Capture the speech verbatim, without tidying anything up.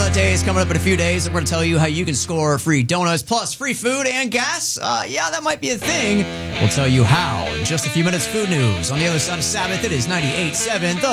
Day is coming up in a few days. We're going to tell you how you can score free donuts plus free food and gas. Uh, yeah, that might be a thing. We'll tell you how in just a few minutes. Food news on the other side of Sabbath. It is ninety-eight point seven The